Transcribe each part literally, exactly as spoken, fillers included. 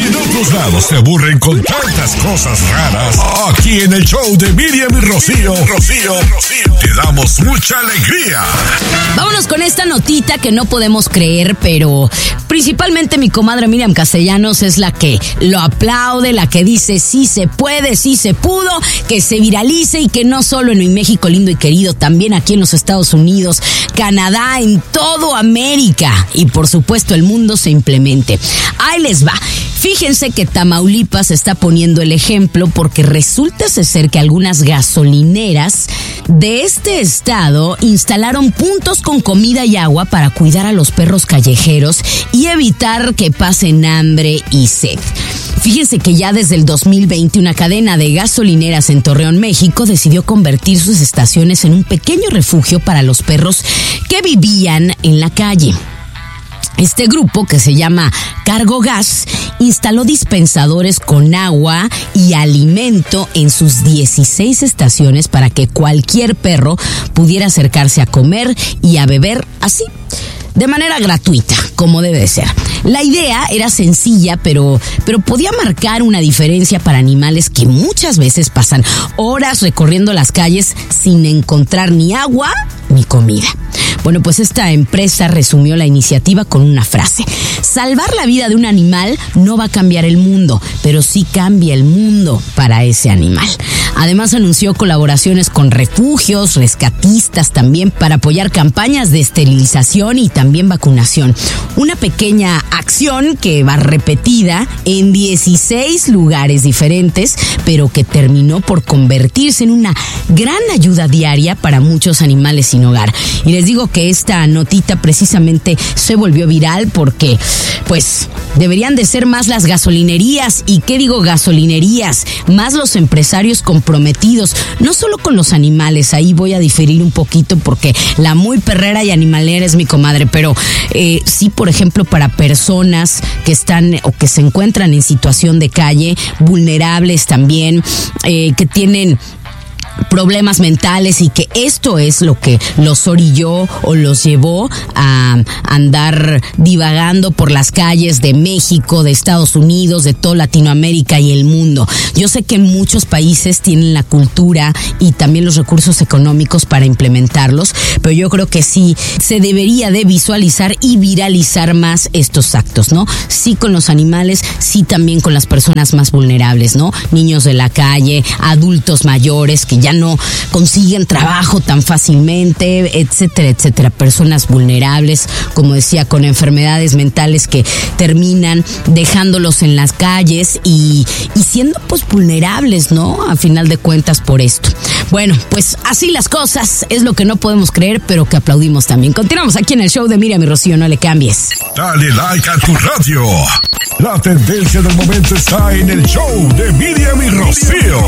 en otros lados te aburren con tantas cosas raras, aquí en el show de Miriam y Rocío, Rocío, Rocío, te damos mucha alegría. Vámonos con esta notita que no podemos creer, pero principalmente mi comadre Miriam Castellanos es la que lo aplaude, la que dice sí se puede, sí se pudo, que se viralice y que no solo en México lindo y querido, también aquí en los Estados Unidos, Canadá, en todo América y por supuesto el mundo se implemente. Ahí les va. Fíjense que Tamaulipas está poniendo el ejemplo porque resulta ser que algunas gasolineras de este estado instalaron puntos con comida y agua para cuidar a los perros callejeros y evitar que pasen hambre y sed. Fíjense que ya desde el dos mil veinte una cadena de gasolineras en Torreón, México, decidió convertir sus estaciones en un pequeño refugio para los perros que vivían en la calle. Este grupo, que se llama Cargo Gas, instaló dispensadores con agua y alimento en sus dieciséis estaciones para que cualquier perro pudiera acercarse a comer y a beber así, de manera gratuita, como debe ser. La idea era sencilla, pero, pero podía marcar una diferencia para animales que muchas veces pasan horas recorriendo las calles sin encontrar ni agua ni comida. Bueno, pues esta empresa resumió la iniciativa con una frase: salvar la vida de un animal no va a cambiar el mundo, pero sí cambia el mundo para ese animal. Además anunció colaboraciones con refugios, rescatistas también para apoyar campañas de esterilización y también vacunación. Una pequeña acción que va repetida en dieciséis lugares diferentes, pero que terminó por convertirse en una gran ayuda diaria para muchos animales sin hogar. Y les digo que esta notita precisamente se volvió viral porque, pues, deberían de ser más las gasolinerías. ¿Y qué digo gasolinerías? Más los empresarios comprometidos, no solo con los animales. Ahí voy a diferir un poquito porque la muy perrera y animalera es mi comadre, pero eh, sí, por ejemplo, para personas que están o que se encuentran en situación de calle, vulnerables también, eh, que tienen problemas mentales y que esto es lo que los orilló o los llevó a andar divagando por las calles de México, de Estados Unidos, de toda Latinoamérica y el mundo. Yo sé que muchos países tienen la cultura y también los recursos económicos para implementarlos, pero yo creo que sí se debería de visualizar y viralizar más estos actos, ¿no? Sí con los animales, sí también con las personas más vulnerables, ¿no? Niños de la calle, adultos mayores que ya ya no consiguen trabajo tan fácilmente, etcétera, etcétera. Personas vulnerables, como decía, con enfermedades mentales que terminan dejándolos en las calles y, y siendo pues vulnerables, ¿no? A final de cuentas por esto. Bueno, pues así las cosas, es lo que no podemos creer, pero que aplaudimos también. Continuamos aquí en el show de Miriam y Rocío, no le cambies. Dale like a tu radio. La tendencia del momento está en el show de Miriam y Rocío.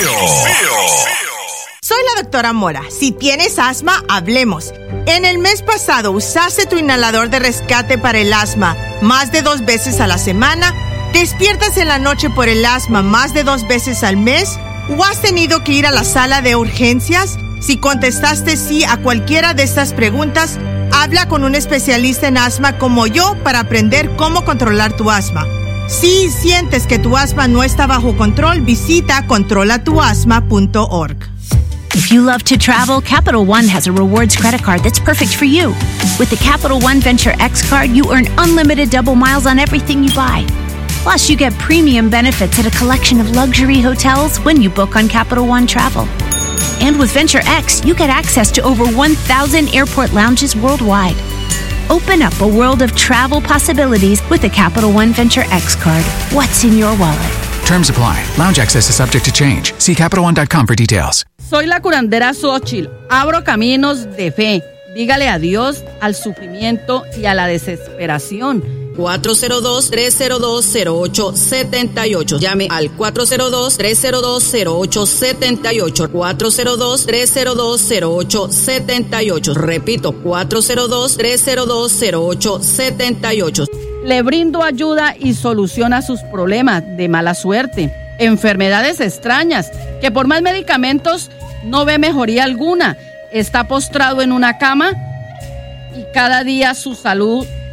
Soy la doctora Mora. Si tienes asma, hablemos. En el mes pasado, ¿usaste tu inhalador de rescate para el asma más de dos veces a la semana? ¿Despiertas en la noche por el asma más de dos veces al mes? ¿O has tenido que ir a la sala de urgencias? Si contestaste sí a cualquiera de estas preguntas, habla con un especialista en asma como yo para aprender cómo controlar tu asma. Si sientes que tu asma no está bajo control, visita controla tu asma punto org. If you love to travel, Capital One has a rewards credit card that's perfect for you. With the Capital One Venture X card, you earn unlimited double miles on everything you buy. Plus, you get premium benefits at a collection of luxury hotels when you book on Capital One Travel. And with Venture X, you get access to over one thousand airport lounges worldwide. Open up a world of travel possibilities with the Capital One Venture X card. What's in your wallet? Terms apply. Lounge access is subject to change. See Capital One dot com for details. Soy la curandera Xóchitl. Abro caminos de fe. Dígale adiós al sufrimiento y a la desesperación. cuatro cero dos, tres cero dos, cero ocho siete ocho. Llame al cuatro cero dos, tres cero dos, cero ocho siete ocho. cuatro cero dos, tres cero dos, cero ocho siete ocho. Repito, cuatro cero dos, tres cero dos, cero ocho siete ocho. Le brindo ayuda y solución a sus problemas de mala suerte, enfermedades extrañas, que por más medicamentos no ve mejoría alguna. Está postrado en una cama y cada día su salud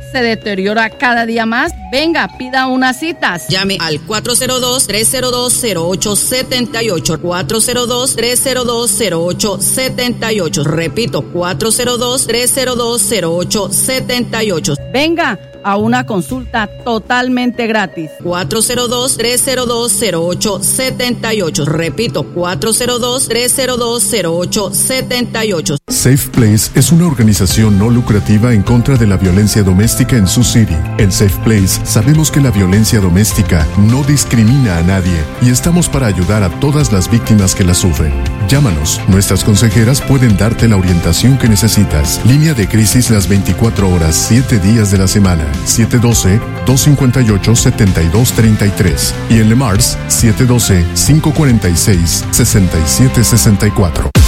se deteriora cada día más. Venga, pida unas citas. Llame al cuatro cero dos, tres cero dos, cero ocho siete ocho, cuatro cero dos, tres cero dos, cero ocho siete ocho. Repito, cuatro cero dos, tres cero dos, cero ocho siete ocho. Venga a una consulta totalmente gratis. cuatro cero dos, tres cero dos, cero ocho siete ocho. Repito, cuatro cero dos, tres cero dos, cero ocho siete ocho. Safe Place es una organización no lucrativa en contra de la violencia doméstica en Sioux City. En Safe Place sabemos que la violencia doméstica no discrimina a nadie y estamos para ayudar a todas las víctimas que la sufren. Llámanos, nuestras consejeras pueden darte la orientación que necesitas. Línea de crisis las veinticuatro horas, siete días de la semana. siete uno dos, dos cinco ocho, siete dos tres tres y en Le Mars siete uno dos, cinco cuatro seis, seis siete seis cuatro.